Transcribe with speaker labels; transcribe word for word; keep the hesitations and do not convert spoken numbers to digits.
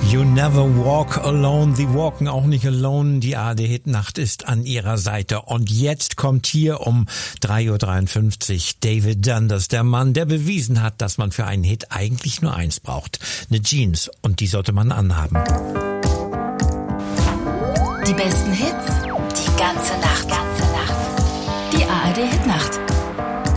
Speaker 1: You never walk alone, the walken auch nicht alone. Die A R D-Hitnacht ist an ihrer Seite. Und jetzt kommt hier um drei Uhr dreiundfünfzig David Dundas, der Mann, der bewiesen hat, dass man für einen Hit eigentlich nur eins braucht. Eine Jeans, und die sollte man anhaben.
Speaker 2: Die besten Hits, die ganze Nacht. Die A R D-Hitnacht.